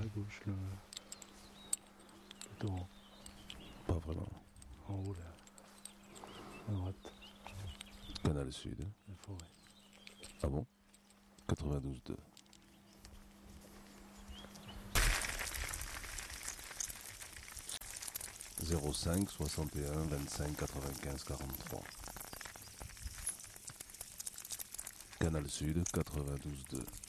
gauche, le torrent. Pas vraiment. En haut, là. À droite, Canal Sud. la forêt. Ah bon 92.2. « 05 61 25 95 43. Canal Sud 92.2.